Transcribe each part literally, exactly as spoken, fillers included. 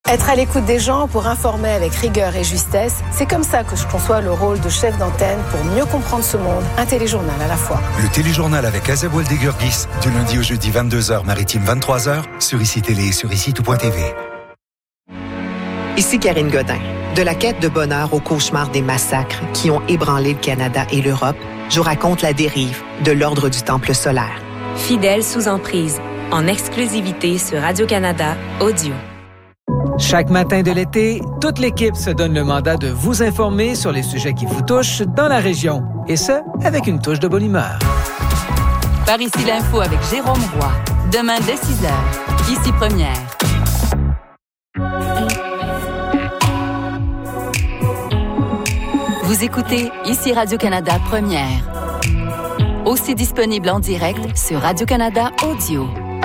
Être à l'écoute des gens pour informer avec rigueur et justesse, c'est comme ça que je conçois le rôle de chef d'antenne pour mieux comprendre ce monde. Un téléjournal à la fois. Le téléjournal avec Azeb Waldegurgis, du lundi au jeudi vingt-deux heures, maritime vingt-trois heures, sur ICI Télé et sur ici tout point t v. Ici Karine Godin. De la quête de bonheur au cauchemar des massacres qui ont ébranlé le Canada et l'Europe, je vous raconte la dérive de l'Ordre du Temple solaire. Fidèle sous emprise, en exclusivité sur Radio-Canada Audio. Chaque matin de l'été, toute l'équipe se donne le mandat de vous informer sur les sujets qui vous touchent dans la région. Et ce, avec une touche de bonne humeur. Par ici l'info avec Jérôme Roy. Demain dès six heures. Ici Première. Vous écoutez Ici Radio-Canada Première. Aussi disponible en direct sur Radio-Canada Audio.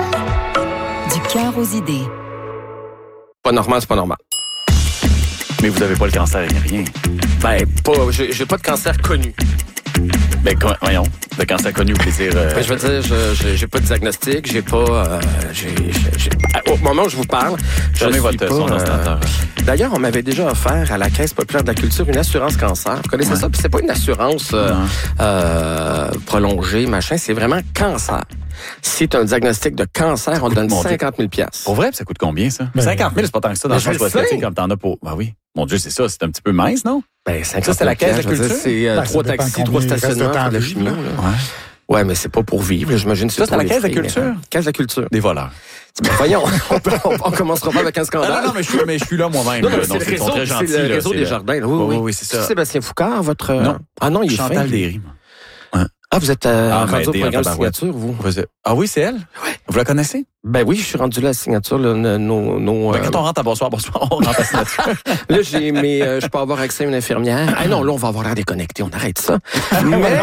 Du cœur aux idées. Pas normal, c'est pas normal. Mais vous avez pas le cancer ni rien. Ben, pas, j'ai, j'ai pas de cancer connu. Ben, voyons, le cancer connu, vous voulez dire... Euh... Ben, je veux dire, je, je, j'ai pas de diagnostic, j'ai pas... Euh, j'ai, j'ai, j'ai... Au moment où je vous parle, je suis votre pas... son ordinateur. Euh... D'ailleurs, on m'avait déjà offert à la Caisse populaire de la culture une assurance cancer. Vous connaissez ouais. ça? Puis c'est pas une assurance euh, euh, prolongée, machin, c'est vraiment cancer. Si tu as un diagnostic de cancer, on te donne cinquante mille dollars. Pour vrai, ça coûte combien, ça? Ben, cinquante mille, c'est pas tant que ça dans le champ prostatique comme t'en as pour... Ben oui. Mon Dieu, c'est ça, c'est un petit peu mince, non? Ben, cinquante mille. Ça, c'est la Caisse de la culture? Dire, c'est euh, ben, trois taxis, trois stationnements pour de la chimie. Ouais, mais c'est pas pour vivre, là. J'imagine que c'est ça, c'est la Caisse de la culture? Caisse de la culture. Des voleurs. Ben, voyons, on, peut, on, on commencera pas avec un scandale. Ah non, non, mais je suis, mais je suis là moi-même. Non, là, c'est, donc, le réseau, très gentil, c'est le là, réseau c'est des le... jardins. Là. Oui, oui, oui, oui, c'est ça. C'est Sébastien Foucard, votre... Non. Ah non, il est Chantal fin. Desry. Ah, vous êtes euh, ah, rendu ben, au programme signature, vous? vous êtes... Ah oui, c'est elle? Oui. Vous la connaissez? Ben oui, je suis rendu là à la signature. Là, nos, nos, ben, euh... quand on rentre à bonsoir, bonsoir, on rentre à la signature. Là, j'ai, mais euh, je peux avoir accès à une infirmière. Ah non, là, on va avoir l'air déconnecté, on arrête ça. Mais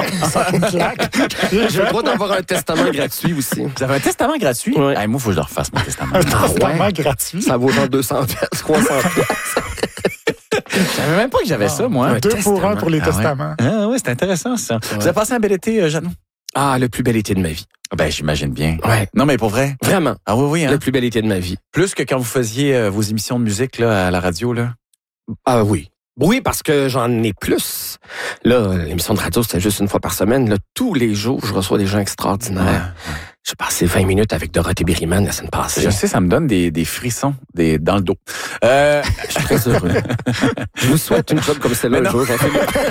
j'ai le droit d'avoir un testament gratuit aussi. Vous avez un testament gratuit? Oui. Hey, moi, il faut que je le refasse, mon testament. Un ah, testament ouais. gratuit? Ça vaut genre deux cents piastres, trois cents piastres. Je savais même pas que j'avais ah, ça, moi. Un deux testament. Pour un pour les ah, testaments. Ouais. Ah oui, c'est intéressant, ça. Ouais. Vous avez passé un bel été, euh, Jeannot? Ah, le plus bel été de ma vie. Ben, j'imagine bien. Ouais. Non, mais pour vrai? Vraiment. Ah oui, oui. Hein? Le plus bel été de ma vie. Plus que quand vous faisiez euh, vos émissions de musique là, à la radio, là? Ah oui. Oui, parce que j'en ai plus. Là, l'émission de radio, c'était juste une fois par semaine. Là, tous les jours, je reçois des gens extraordinaires. Ouais. J'ai passé vingt minutes avec Dorothée Berryman la semaine passée. Je sais, ça me donne des, des frissons des, dans le dos. Euh... Je suis très heureux. Je vous souhaite une job comme celle-là un jour. J'en fais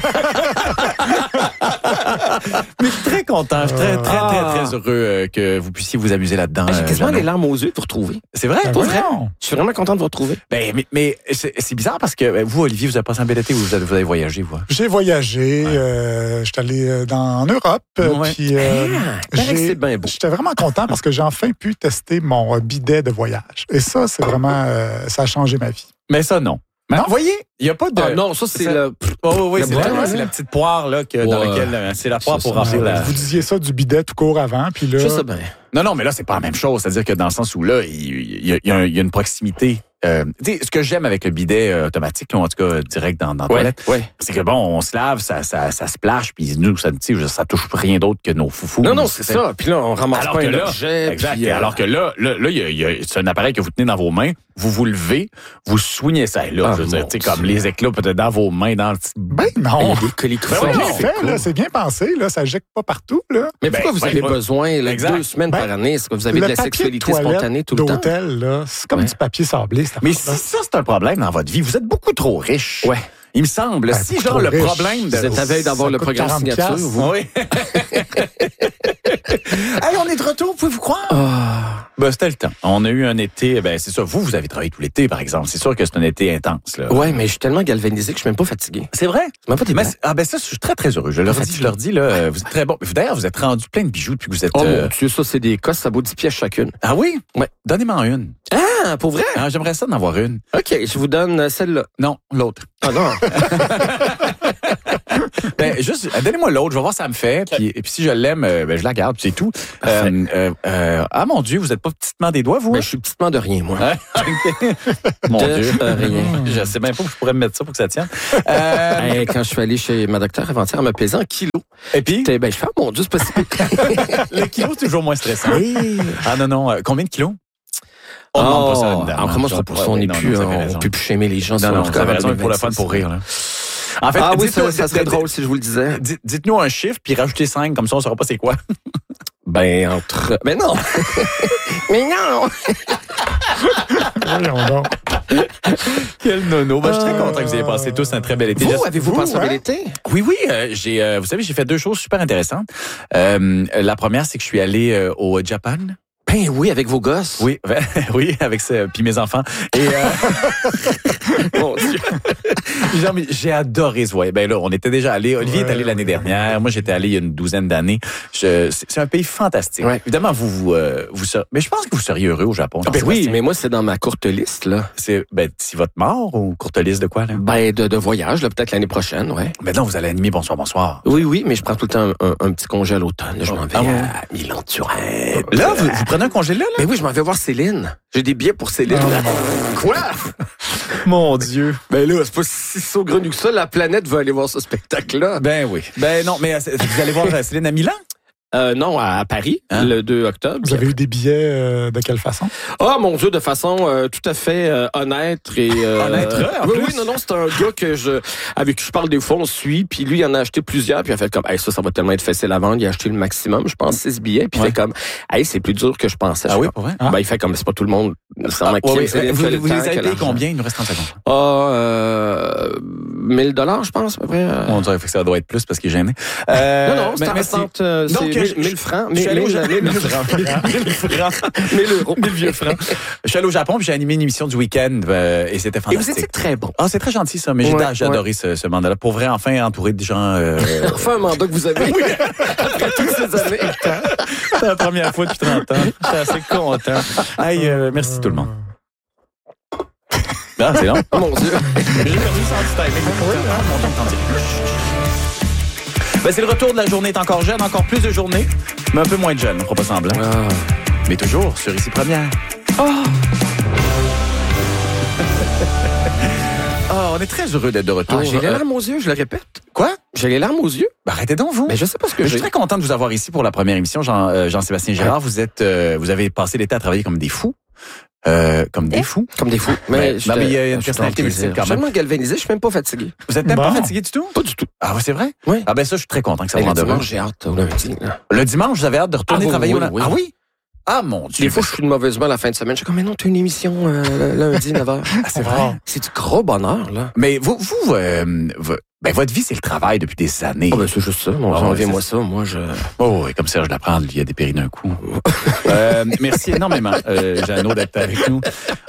Mais je suis très content. Je suis très, très, très, très, très heureux euh, que vous puissiez vous amuser là-dedans. J'ai quasiment euh, les larmes aux yeux de vous retrouver. C'est vrai? C'est vrai? Je suis vraiment content de vous retrouver. Ben, mais mais c'est, c'est bizarre parce que vous, Olivier, vous avez passé un bel été ou vous avez, vous avez voyagé, vous? J'ai voyagé. Ouais. Euh, je suis allé dans, en Europe. Ouais. Puis, euh, ah, c'est bien beau. J'étais vraiment content parce que j'ai enfin pu tester mon bidet de voyage. Et ça, c'est vraiment... Euh, ça a changé ma vie. Mais ça, non. Mais non, vous voyez, il n'y a pas de... Ah non, ça, c'est, c'est le... Oh, oui, oui, c'est, la, la, c'est la petite poire là, que, ouais. dans laquelle... C'est la poire c'est pour ça, remplir la... Vous disiez ça du bidet tout court avant, puis là... Je sais bien. Non, non, mais là, c'est pas la même chose. C'est-à-dire que dans le sens où là, il y, y, y, a, il y a une proximité... Euh, tu sais, ce que j'aime avec le bidet euh, automatique, là, en tout cas direct dans, dans la ouais, toilette, ouais. c'est que bon, on se lave, ça, ça, ça splash, puis nous, ça, ça touche rien d'autre que nos foufous. Non, non, c'est ça. ça. Puis là, on ramasse alors pas que un là, objet. Exact. Puis, euh... Alors que là, là, là, y a, y a, c'est un appareil que vous tenez dans vos mains, vous vous levez, vous soignez ça. Et là, ah, je veux dire, tu sais, comme les éclats peut-être dans vos mains, dans le petit... Ben non! Des colis tout ben oui, fait, cool. là, c'est bien pensé, là, ça jette pas partout, là. Mais pourquoi ben, vous ben, avez ben, besoin, là, deux semaines ben, par année? Est-ce que vous avez de la sexualité spontanée tout le temps? D'hôtel, là, c'est comme ouais. du papier sablé. Mais si ça, c'est un problème dans votre vie, vous êtes beaucoup trop riche. Ouais. Il me semble. Ben, si, genre, le riche. problème de... Vous êtes à veille d'avoir le programme signature, vous. Oui. Hey, on est de retour, pouvez-vous croire? Oh. Ben, c'était le temps. On a eu un été, ben, c'est ça. Vous, vous avez travaillé tout l'été, par exemple. C'est sûr que c'est un été intense, là. Ouais, mais je suis tellement galvanisé que je suis même pas fatigué. C'est vrai? Même pas mais, ah, ben, ça, je suis très, très heureux. Je leur dis, je leur dis, là, vous êtes très bon. D'ailleurs, vous êtes rendu plein de bijoux depuis que vous êtes. Oh, euh... mon Dieu, ça, c'est des cosses, ça vaut dix pièces chacune. Ah oui? Ouais. Donnez-moi une. Ah, pour vrai? Ah, j'aimerais ça d'en avoir une. OK, je vous donne celle-là. Non, l'autre. Ah, non. Ben, juste, donnez-moi l'autre, je vais voir si ça me fait. Puis, et puis si je l'aime, ben, je la garde, c'est tout. Euh, euh, euh, ah, mon Dieu, vous n'êtes pas petitement des doigts, vous? Ben, je suis petitement de rien, moi. Mon de Dieu. rien. Je sais même pas où je pourrais me mettre ça pour que ça tienne. Euh... Ben, quand je suis allé chez ma docteure avant-hier, elle m'a pesé en kilos. Et puis? Ben, je fais, oh, mon Dieu, c'est pas si... Le kilo, c'est toujours moins stressant. Oui. Ah, non, non. Combien de kilos? On ne demande pas ça, Oh, évidemment. alors comment ça, pour ça, on n'est plus, on peut plus aimer les gens. Non, non, vous avez raison, pour le fun, pour rire, là. En fait, ah oui, ça, ça serait drôle si je vous le disais. Dites-nous un chiffre, puis rajoutez cinq, comme ça, on ne saura pas c'est quoi. Ben, entre... Mais non! Mais non! Voyons donc. Quel nono. Ben, je suis très content que vous ayez passé tous un très bel été. Vous, Just... avez-vous passé un bel été? Oui, oui. Euh, j'ai, euh, vous savez, j'ai fait deux choses super intéressantes. Euh, la première, c'est que je suis allé euh, au Japon. Ben oui, avec vos gosses. Oui, oui, avec ça, puis mes enfants. Et euh... mon Dieu. Genre, j'ai adoré ce voyage. Ben là, on était déjà allé. Olivier ouais, est allé l'année ouais. dernière. Moi, j'étais allé il y a une douzaine d'années. Je, c'est, c'est un pays fantastique. Ouais. Évidemment, vous, vous, euh, vous serez, mais je pense que vous seriez heureux au Japon. Ah ben oui, mais moi, c'est dans ma courte liste là. C'est ben si votre mort ou courte liste de quoi là? Ben de, de voyage, là, peut-être l'année prochaine, ouais. Ben non, vous allez animer Bonsoir, bonsoir. Oui, oui, mais je prends tout le temps un, un, un petit congé à l'automne. Là, je m'en vais ah, à ouais. Milan-Turenne. Là, vous, vous prenez un congé là, là? Ben oui, je m'en vais voir Céline. J'ai des billets pour Céline. Oh. Quoi? Mon Dieu. Ben là, c'est pas si saugrenu que ça. La planète veut aller voir ce spectacle-là. Ben oui. Ben non, mais vous allez voir Céline à Milan? Euh, non, à Paris, hein? Le deux octobre. Vous avez eu des billets euh, de quelle façon? Oh mon Dieu, de façon euh, tout à fait euh, honnête et euh, honnête. En oui, plus. oui, non, non, c'est un gars que je avec qui je parle des fois, on suit, puis lui il en a acheté plusieurs, puis il a fait comme, hey, ça, ça va tellement être facile à vendre, il a acheté le maximum, je pense six billets, puis ouais. il fait comme, hey, c'est plus dur que je pensais. Ah je oui, pour vrai? Ah. Ben il fait comme, c'est pas tout le monde. Ah, ouais, oui. Vous, vous les avez payés combien? Il nous reste trente secondes. Ah, euh, mille dollars, je pense à peu près. Euh... On dirait que ça doit être plus parce qu'il est gêné. Euh, non, non, c'est mais, mais c'est, euh, c'est mille, mille francs. Je suis allé au Japon. mille francs. mille francs. mille euros. mille vieux francs. Je suis allé au Japon puis j'ai animé une émission du week-end euh, et c'était fantastique. Et vous étiez très bon. Ah, c'est très gentil ça, mais ouais, j'ai, j'ai ouais. adoré ce, ce mandat-là. Pour vrai, enfin, entouré de gens... Euh... enfin, un mandat que vous avez oui. après toutes ces années. C'est la première fois depuis trente ans. Je suis assez content. Hey, euh, merci tout le monde. Ah, c'est long. Oh mon Dieu. J'ai perdu sans timing. Oui, hein, mon temps ben, c'est le retour de la journée est encore jeune, encore plus de journées, mais un peu moins de jeune, on fera pas semblant. Ah. Mais toujours sur Ici Première. Oh. oh, on est très heureux d'être de retour. Ah, j'ai les larmes aux yeux, je le répète. Quoi? J'ai les larmes aux yeux? Ben, arrêtez donc, vous. Mais je sais pas ce que je j'ai. suis très content de vous avoir ici pour la première émission, Jean, euh, Jean-Sébastien Girard. Ouais. Vous êtes, euh, vous avez passé l'été à travailler comme des fous. Euh, comme des fous. Comme des fous. Mais, non, mais il y a une personnalité multiple quand même. Je suis tellement galvanisé, je suis même pas fatigué. Vous êtes même bon. pas fatigué du tout? Pas du tout. Ah ouais, c'est vrai? Oui. Ah ben ça, je suis très content que ça vous rende heureux. Le dimanche, j'ai hâte au lundi. Là. Le dimanche, vous avez hâte de retourner ah, travailler oui, au lundi? Oui. Ah oui? Ah mon Dieu. Des fois, je suis de mauvaise humeur la fin de semaine. Je suis comme, mais non, t'as une émission euh, lundi, neuf heures. Ah, c'est vrai? C'est du gros bonheur, là. Mais vous, vous, euh, vous ben, votre vie, c'est le travail depuis des années. Oh, ben, c'est juste ça. Bon, oh, enlevez-moi ça. Moi, je... Oh, et comme Serge Laprade, il y a dépéri d'un coup. euh, merci énormément, euh, Jeannot, d'être avec nous.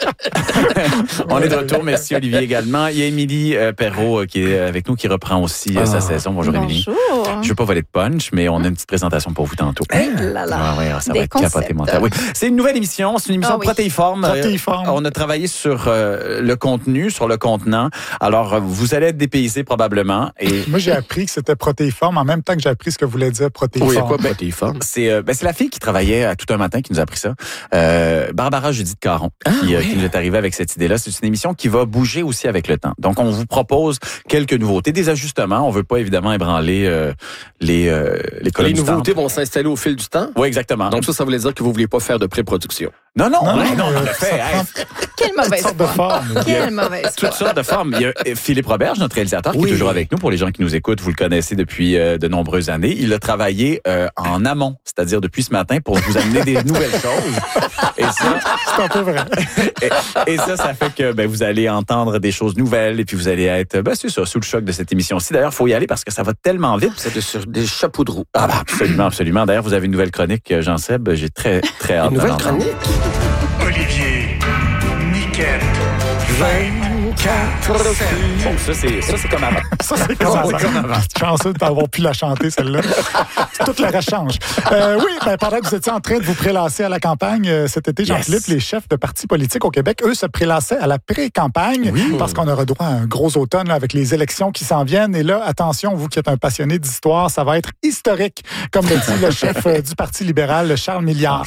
On est de retour. Merci, Olivier, également. Il y a Émilie euh, Perrault euh, qui est avec nous, qui reprend aussi euh, sa saison. Bonjour, Émilie. Bonjour. Je ne veux pas voler de punch, mais on a une petite présentation pour vous tantôt. Hey, là, là. Ah, ouais, ça Des va être concepts. capoté mental. Oui. C'est une nouvelle émission. C'est une émission ah, oui. protéiforme. Protéiforme. Euh, on a travaillé sur euh, le contenu, sur le contenant. Alors, vous allez être dépaysé probablement. Et j'ai appris que c'était protéiforme en même temps que j'ai appris ce que voulait dire protéiforme. Oui, quoi, protéiforme? C'est, euh, ben, c'est la fille qui travaillait à tout un matin qui nous a appris ça. Euh, Barbara Judith Caron, ah, qui, euh, oui. qui nous est arrivée avec cette idée-là. C'est une émission qui va bouger aussi avec le temps. Donc, on vous propose quelques nouveautés, des ajustements. On veut pas évidemment ébranler euh, les euh, les colonnes Les du nouveautés temple. vont s'installer au fil du temps? Oui, exactement. Donc ça, ça voulait dire que vous vouliez pas faire de pré-production? Non, non, non, non, non, non, on euh, l'a fait. Hey. Quelle mauvaise sorte de forme. Quelle mauvaise Toutes foi. sortes de formes. Il y a Philippe Roberge, notre réalisateur, oui. qui est toujours avec nous. Pour les gens qui nous écoutent, vous le connaissez depuis euh, de nombreuses années. Il a travaillé euh, en amont, c'est-à-dire depuis ce matin, pour vous amener des nouvelles choses. Et ça, c'est un peu vrai. Et, et ça, ça fait que ben, vous allez entendre des choses nouvelles et puis vous allez être, ben, c'est ça, sous le choc de cette émission-ci. D'ailleurs, il faut y aller parce que ça va tellement vite. C'est sur des chapeaux de roue. Ah, ben, absolument, absolument. D'ailleurs, vous avez une nouvelle chronique, Jean-Seb. J'ai très, très hâte. Une nouvelle chronique? Olivier Niquette. vingt-quatre Bon, ça, c'est, ça, c'est comme avant. Ça, c'est comme avant. C'est comme avant. Chanceux de t'avoir pu la chanter, celle-là. Toute la reste change. Euh, oui, ben, pendant que vous étiez en train de vous prélasser à la campagne euh, cet été, Jean-Philippe, yes. les chefs de partis politiques au Québec, eux, se prélassaient à la pré-campagne oui. parce qu'on aura droit à un gros automne là, avec les élections qui s'en viennent. Et là, attention, vous qui êtes un passionné d'histoire, ça va être historique, comme le dit le chef euh, du Parti libéral, Charles Milliard.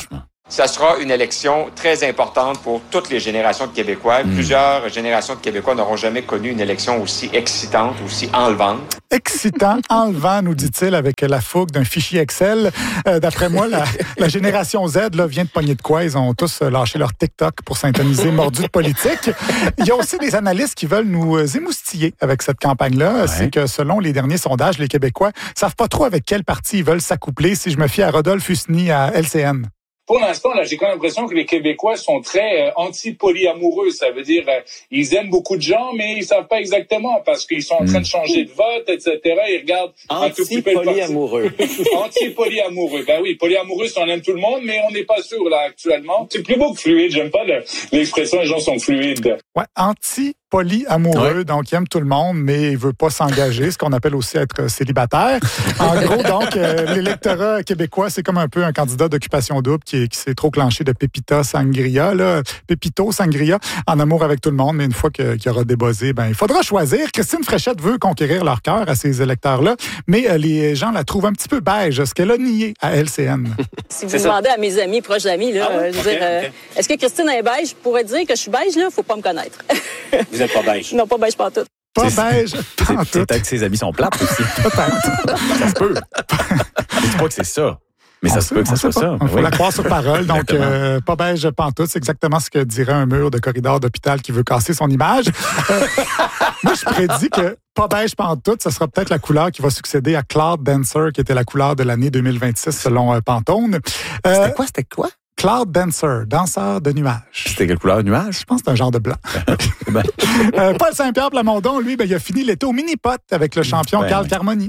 Ça sera une élection très importante pour toutes les générations de Québécois. Mmh. Plusieurs générations de Québécois n'auront jamais connu une élection aussi excitante, aussi enlevante. Excitant, enlevant, nous dit-il, avec la fougue d'un fichier Excel. Euh, d'après moi, la, la génération Z là, vient de pogner de quoi. Ils ont tous lâché leur TikTok pour s'intoniser mordu de politique. Il y a aussi des analystes qui veulent nous émoustiller avec cette campagne-là. Ouais. C'est que selon les derniers sondages, les Québécois savent pas trop avec quel parti ils veulent s'accoupler. Si je me fie à Rodolphe Husny à L C N. Pour l'instant, là, j'ai quand même l'impression que les Québécois sont très euh, anti-polyamoureux. Ça veut dire, euh, ils aiment beaucoup de gens, mais ils savent pas exactement parce qu'ils sont en train de changer de vote, et cetera. Ils regardent un tout petit peu le parti. Anti-polyamoureux. Anti-polyamoureux. Ben oui, polyamoureux, on aime tout le monde, mais on n'est pas sûr, là, actuellement. C'est plus beau que fluide. J'aime pas le, l'expression, les gens sont fluides. Ouais, anti polyamoureux, ouais. Donc il aime tout le monde, mais il veut pas s'engager, ce qu'on appelle aussi être célibataire. En gros, donc, euh, l'électorat québécois, c'est comme un peu un candidat d'occupation double qui, qui s'est trop clenché de Pépita Sangria, là, Pépito Sangria, en amour avec tout le monde, mais une fois que, qu'il aura débossé, ben, il faudra choisir. Christine Fréchette veut conquérir leur cœur à ces électeurs-là, mais euh, les gens la trouvent un petit peu beige, ce qu'elle a nié à L C N. Si vous demandez à mes amis, proches amis, là, ah oui? je veux okay, dire, euh, okay. Est-ce que Christine est beige? Je pourrais dire que je suis beige, là, faut pas me connaître. Vous êtes pas beige? Non, pas beige pantoute. Pas beige pantoute. Peut-être que ses amis sont plates aussi. Peut-être. Ça se peut. Je dis pas que c'est ça. Mais ça on se peut que ça soit pas. ça. Il faut oui. la croire sur parole. Donc, euh, pas beige pantoute, c'est exactement ce que dirait un mur de corridor d'hôpital qui veut casser son image. Euh, moi, je prédis que pas beige pantoute, ce sera peut-être la couleur qui va succéder à Cloud Dancer, qui était la couleur de l'année deux mille vingt-six selon euh, Pantone. Euh, C'était quoi? C'était quoi? Cloud Dancer, danseur de nuages. C'était quelle couleur, nuage? Je pense que c'est un genre de blanc. ben. euh, Paul Saint-Pierre Plamondon, lui, ben, il a fini l'été au mini-pot avec le champion ben, Carl oui. Carmoni.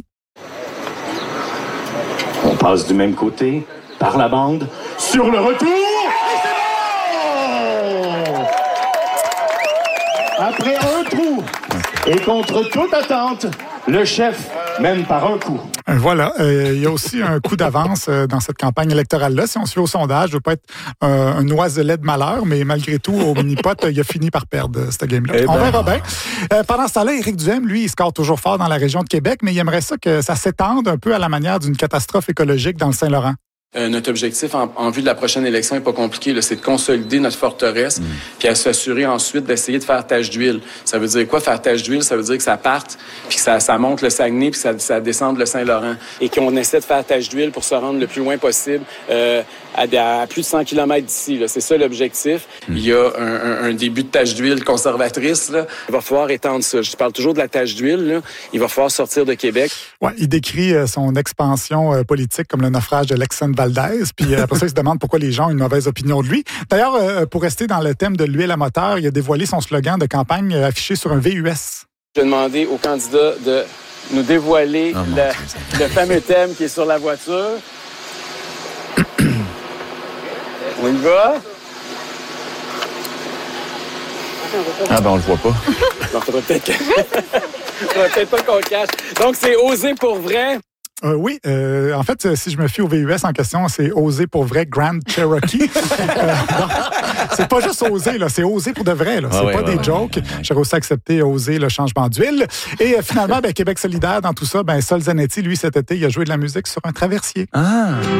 On passe du même côté, par la bande, sur le retour, et c'est bon! Après un trou, et contre toute attente, le chef mène par un coup. Voilà. Euh, il y a aussi un coup d'avance euh, dans cette campagne électorale-là. Si on suit au sondage, je ne veux pas être euh, un oiselet de malheur, mais malgré tout, au mini-pot, il a fini par perdre euh, cette game-là. Eh on ben... verra bien. Euh, pendant ce temps-là, Éric Duhaime, lui, il score toujours fort dans la région de Québec, mais il aimerait ça que ça s'étende un peu à la manière d'une catastrophe écologique dans le Saint-Laurent. Euh, notre objectif en, en vue de la prochaine élection n'est pas compliqué, là, c'est de consolider notre forteresse, mmh. puis à s'assurer ensuite d'essayer de faire tache d'huile. Ça veut dire quoi, faire tache d'huile? Ça veut dire que ça parte, puis que ça, ça monte le Saguenay, puis ça, ça descende le Saint-Laurent. Et qu'on essaie de faire tache d'huile pour se rendre le plus loin possible, euh, à, à plus de cent kilomètres d'ici. Là. C'est ça l'objectif. Mmh. Il y a un, un, un début de tache d'huile conservatrice. Là. Il va falloir étendre ça. Je parle toujours de la tache d'huile. Là. Il va falloir sortir de Québec. Ouais, il décrit euh, son expansion euh, politique comme le naufrage de l'ex-Sainte Valdez. Puis euh, après ça, il se demande pourquoi les gens ont une mauvaise opinion de lui. D'ailleurs, euh, pour rester dans le thème de l'huile à moteur, il a dévoilé son slogan de campagne euh, affiché sur un V U S. Je vais demander aux candidats de nous dévoiler oh, le, le fameux thème qui est sur la voiture. On y va? Ah ben on le voit pas. Non, faudrait peut-être faudrait peut-être pas qu'on le cache. Donc c'est oser pour vrai. Euh, oui, euh, en fait, si je me fie au V U S en question, c'est oser pour vrai Grand Cherokee. euh, c'est pas juste oser, là, c'est oser pour de vrai. Là. C'est ah oui, pas ouais, des ouais, jokes. Ouais, ouais. J'ai aussi accepté oser le changement d'huile. Et euh, finalement, ben, Québec solidaire dans tout ça, ben, Sol Zanetti, lui, cet été, il a joué de la musique sur un traversier. Ah!